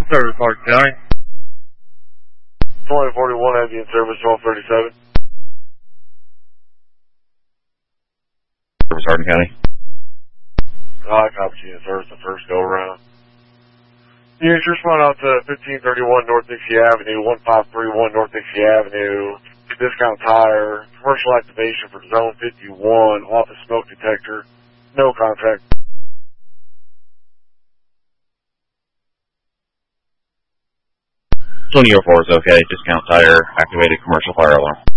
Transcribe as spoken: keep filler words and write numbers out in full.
Service Park County. twenty forty-one, ambient service, twelve thirty-seven. Service Hardin County. I copy you in service the first go around. Units, respond out to fifteen thirty-one North Dixie Avenue, one five three one North Dixie Avenue, discount tire, commercial activation for zone fifty-one, office smoke detector, no contract. twenty oh four is okay, discount tire, activated commercial fire alarm.